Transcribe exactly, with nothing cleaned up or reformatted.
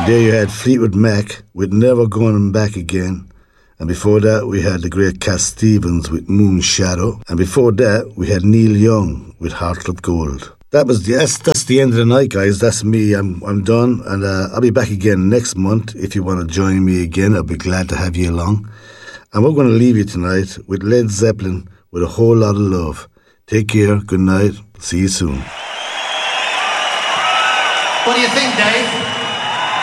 There you had Fleetwood Mac with Never Going Back Again. And before that, we had the great Cat Stevens with Moon Shadow. And before that, we had Neil Young with Heart of Gold. That was the, that's, that's the end of the night, guys. That's me. I'm I'm done. And uh, I'll be back again next month. If you want to join me again, I'll be glad to have you along. And we're going to leave you tonight with Led Zeppelin with A Whole Lot of Love. Take care. Good night. See you soon. What do you think, Dave?